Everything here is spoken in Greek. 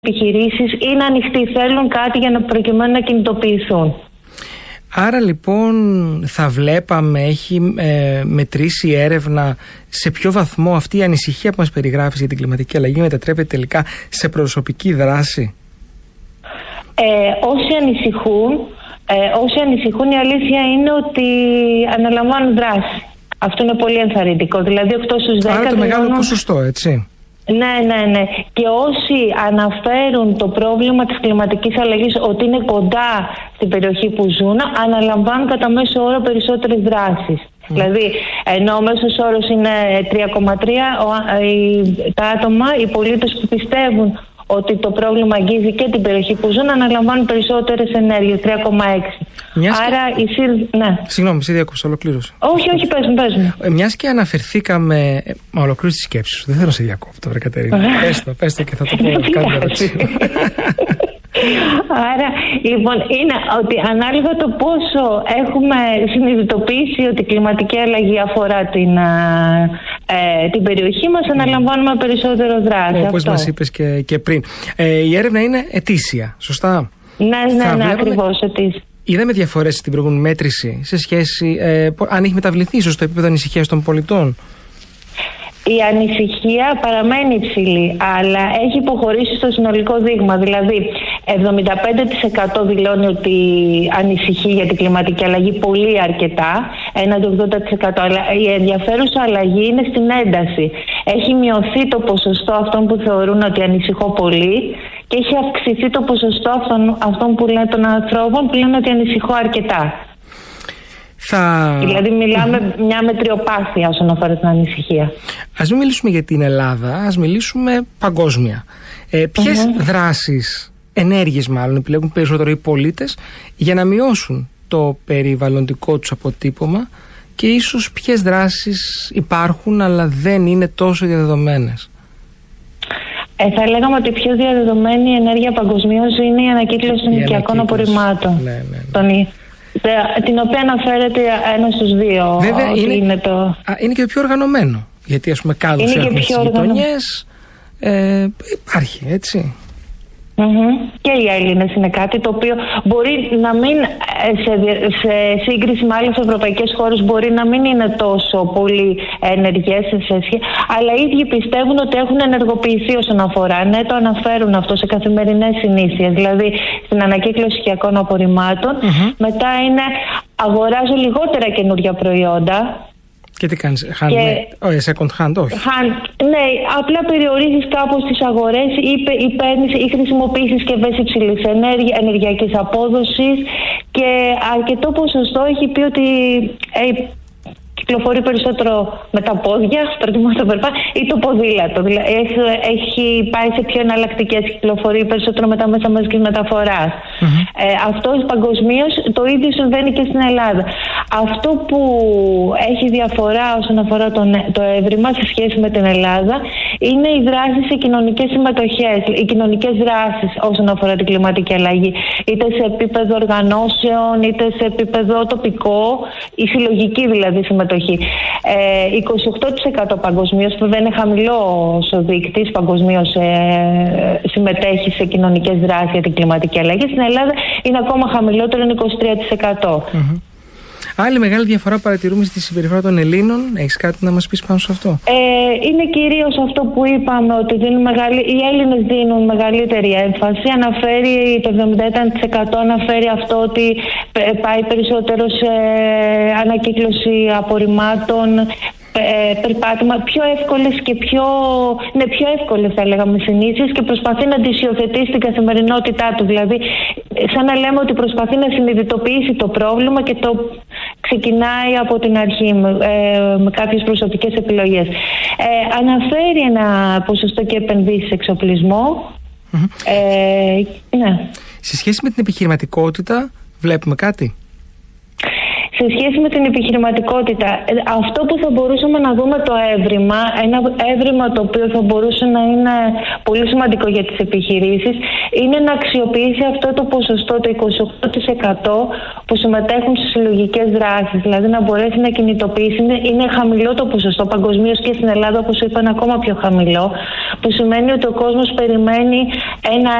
επιχειρήσεις είναι ανοιχτοί, θέλουν κάτι για να προκειμένου να κινητοποιηθούν. Άρα λοιπόν θα βλέπαμε, έχει μετρήσει η έρευνα σε ποιο βαθμό αυτή η ανησυχία που μας περιγράφεις για την κλιματική αλλαγή μετατρέπεται τελικά σε προσωπική δράση? Όσοι ανησυχούν, η αλήθεια είναι ότι αναλαμβάνουν δράση. Αυτό είναι πολύ ενθαρρυντικό. Δηλαδή 8 στους 10. Άρα το μεγάλο ποσοστό, έτσι. Ναι. Και όσοι αναφέρουν το πρόβλημα της κλιματικής αλλαγής ότι είναι κοντά στην περιοχή που ζουν, αναλαμβάνουν κατά μέσο όρο περισσότερες δράσεις. Δηλαδή, ενώ ο μέσος όρος είναι 3,3, τα άτομα, οι πολίτες που πιστεύουν ότι το πρόβλημα αγγίζει και την περιοχή που ζουν, αναλαμβάνουν περισσότερες ενέργειες, 3,6. Ναι. Συγγνώμη, σε διακόψα, ολοκλήρωσε. Όχι, πες μου. Μιας και αναφερθήκαμε. Ολοκλήρωσε τη σκέψη σου. Δεν θέλω να σε διακόπτω, βρε Κατερίνα. Πες το και θα το πω. Κάνω ερώτηση. Άρα, λοιπόν, είναι ότι ανάλογα το πόσο έχουμε συνειδητοποιήσει ότι η κλιματική αλλαγή αφορά την περιοχή μας, αναλαμβάνουμε περισσότερο δράση. Όπως μας είπες και πριν. Η έρευνα είναι ετήσια, σωστά? Ναι, ακριβώς, ετήσια. Είδαμε διαφορές στην προηγούμενη μέτρηση σε σχέση, αν έχει μεταβληθεί ίσως το επίπεδο ανησυχίας των πολιτών? Η ανησυχία παραμένει υψηλή, αλλά έχει υποχωρήσει στο συνολικό δείγμα. Δηλαδή, 75% δηλώνει ότι ανησυχεί για την κλιματική αλλαγή πολύ αρκετά, έναντι 80%. Αλλά η ενδιαφέρουσα αλλαγή είναι στην ένταση. Έχει μειωθεί το ποσοστό αυτών που θεωρούν ότι ανησυχώ πολύ και έχει αυξηθεί το ποσοστό αυτών που λένε, των ανθρώπων που λένε ότι ανησυχώ αρκετά. Δηλαδή μιλάμε μια μετριοπάθεια όσον αφορά την ανησυχία. Ας μην μιλήσουμε για την Ελλάδα, ας μιλήσουμε παγκόσμια. Ποιες δράσεις, ενέργειες μάλλον, επιλέγουν περισσότερο οι πολίτες για να μειώσουν το περιβαλλοντικό τους αποτύπωμα και ίσως ποιες δράσεις υπάρχουν αλλά δεν είναι τόσο διαδεδομένες? Θα λέγαμε ότι η πιο διαδεδομένη ενέργεια παγκοσμίως είναι η ανακύκλωση των οικιακών απορριμμάτων. Ναι. Την οποία αναφέρεται 1 στους 2. Βέβαια είναι και πιο οργανωμένο. Γιατί ας πούμε κάδους έχουμε στις γειτονιές. Υπάρχει, έτσι. Και οι Έλληνες είναι κάτι το οποίο μπορεί να μην, σε σύγκριση με άλλες ευρωπαϊκές χώρες, μπορεί να μην είναι τόσο πολύ ενεργές σε σχέση, αλλά οι ίδιοι πιστεύουν ότι έχουν ενεργοποιηθεί όσον αφορά. Ναι, το αναφέρουν αυτό σε καθημερινές συνήθειες. Δηλαδή στην ανακύκλωση οικιακών απορριμμάτων. Μετά είναι αγοράζω λιγότερα καινούργια προϊόντα. Και τι κάνεις, second hand, όχι? Ναι, απλά περιορίζεις κάπως τις αγορές ή παίρνεις ή χρησιμοποιείς συσκευές υψηλής ενεργειακής απόδοσης και αρκετό ποσοστό έχει πει ότι κυκλοφορεί περισσότερο με τα πόδια, προτιμώ το περπάτημα, ή το ποδήλατο. Δηλαδή έχει πάει σε πιο εναλλακτικές, κυκλοφορεί περισσότερο με τα μέσα μαζικής μεταφοράς. Αυτό παγκοσμίως το ίδιο συμβαίνει και στην Ελλάδα. Αυτό που έχει διαφορά όσον αφορά το έβριμα σε σχέση με την Ελλάδα είναι οι δράσεις σε κοινωνικές συμμετοχές, οι κοινωνικές δράσεις όσον αφορά την κλιματική αλλαγή. Είτε σε επίπεδο οργανώσεων, είτε σε επίπεδο τοπικό, η συλλογική δηλαδή συμμετοχή. 28% παγκοσμίως, που δεν είναι χαμηλός ο δείκτης, παγκοσμίως συμμετέχει σε κοινωνικές δράσεις για την κλιματική αλλαγή. Στην Ελλάδα είναι ακόμα χαμηλότερο, είναι 23%. Άλλη μεγάλη διαφορά παρατηρούμε στη συμπεριφορά των Ελλήνων. Έχεις κάτι να μας πεις πάνω σε αυτό? Είναι κυρίως αυτό που είπαμε, ότι οι Έλληνες δίνουν μεγαλύτερη έμφαση. Αναφέρει το 70% αναφέρει αυτό ότι πάει περισσότερο σε ανακύκλωση απορριμμάτων, περπάτημα, πιο εύκολες και πιο εύκολες θα λέγαμε συνήθειες, και προσπαθεί να τις υιοθετήσει στην καθημερινότητά του. Δηλαδή σαν να λέμε ότι προσπαθεί να συνειδητοποιήσει το πρόβλημα και το ξεκινάει από την αρχή με κάποιες προσωπικές επιλογές. Αναφέρει ένα ποσοστό και επενδύσεις σε εξοπλισμό. Ναι. Σε σχέση με την επιχειρηματικότητα βλέπουμε κάτι? Σε σε σχέση με την επιχειρηματικότητα, αυτό που θα μπορούσαμε να δούμε το έβριμα, ένα έβριμα το οποίο θα μπορούσε να είναι πολύ σημαντικό για τις επιχειρήσεις, είναι να αξιοποιήσει αυτό το ποσοστό, το 28% που συμμετέχουν σε συλλογικές δράσεις. Δηλαδή να μπορέσει να κινητοποιήσει. Είναι χαμηλό το ποσοστό παγκοσμίως και στην Ελλάδα, όπως είπα, είναι ακόμα πιο χαμηλό, που σημαίνει ότι ο κόσμος περιμένει ένα